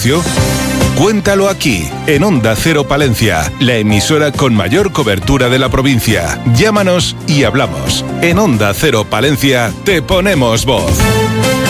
negocio? Cuéntalo aquí, en Onda Cero Palencia, la emisora con mayor cobertura de la provincia. Llámanos y hablamos. En Onda Cero Palencia te ponemos voz.